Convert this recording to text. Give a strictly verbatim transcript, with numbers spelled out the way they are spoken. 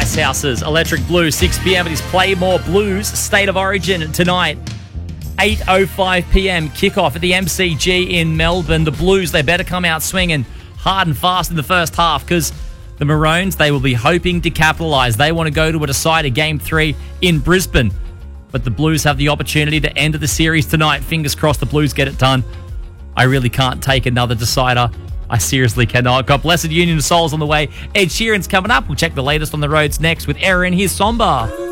Icehouses, Electric Blue, six p.m. It is Playmore Blues State of Origin tonight. eight oh five p.m. kickoff at the M C G in Melbourne. The Blues, they better come out swinging hard and fast in the first half because the Maroons, they will be hoping to capitalise. They want to go to a decider game three in Brisbane. But the Blues have the opportunity to end the series tonight. Fingers crossed the Blues get it done. I really can't take another decider. I seriously cannot. Got Blessed Union of Souls on the way. Ed Sheeran's coming up. We'll check the latest on the roads next with Erin. Here's Somber.